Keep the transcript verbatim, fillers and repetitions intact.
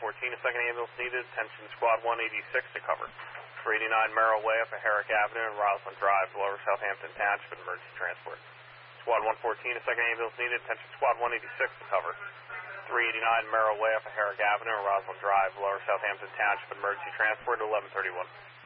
fourteen, a second ambulance needed. Attention Squad one eighty-six to cover. three eighty-nine Merrill Way up at Herrick Avenue and Roslyn Drive, Lower Southampton Township, emergency transport. Squad one fourteen, a second ambulance needed. Attention Squad one eighty-six to cover. three eighty-nine Merrill Way up at Herrick Avenue and Roslyn Drive, Lower Southampton Township, emergency transport at eleven thirty-one.